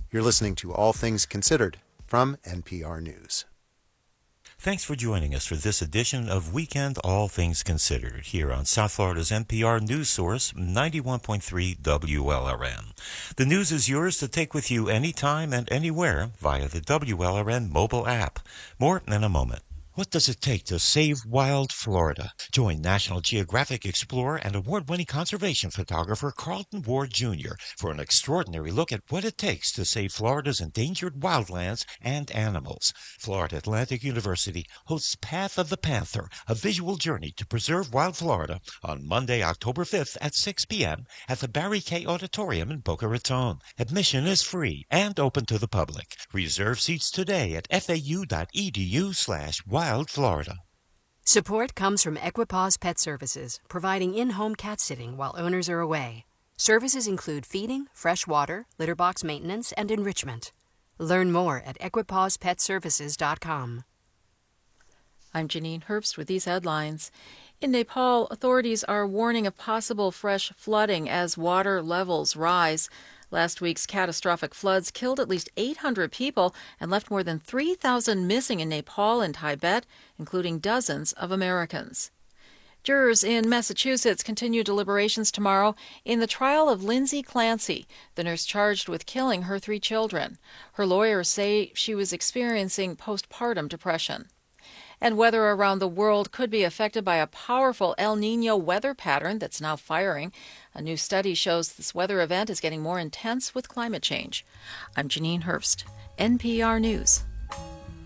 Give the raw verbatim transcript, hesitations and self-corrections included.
You're listening to All Things Considered from N P R News. Thanks for joining us for this edition of Weekend All Things Considered here on South Florida's N P R News Source, ninety-one point three W L R N. The news is yours to take with you anytime and anywhere via the W L R N mobile app. More in a moment. What does it take to save wild Florida? Join National Geographic explorer and award-winning conservation photographer Carlton Ward Junior for an extraordinary look at what it takes to save Florida's endangered wildlands and animals. Florida Atlantic University hosts Path of the Panther, a visual journey to preserve wild Florida, on Monday, October fifth at six p.m. at the Barry K. Auditorium in Boca Raton. Admission is free and open to the public. Reserve seats today at fau.edu slash wild Florida. Support comes from Equipaws Pet Services, providing in-home cat sitting while owners are away. Services include feeding, fresh water, litter box maintenance, and enrichment. Learn more at equipaws pet services dot com. I'm Janine Herbst with these headlines. In Nepal, authorities are warning of possible fresh flooding as water levels rise. Last week's catastrophic floods killed at least eight hundred people and left more than three thousand missing in Nepal and Tibet, including dozens of Americans. Jurors in Massachusetts continue deliberations tomorrow in the trial of Lindsay Clancy, the nurse charged with killing her three children. Her lawyers say she was experiencing postpartum depression. And weather around the world could be affected by a powerful El Niño weather pattern that's now firing. A new study shows this weather event is getting more intense with climate change. I'm Janine Herbst, N P R News.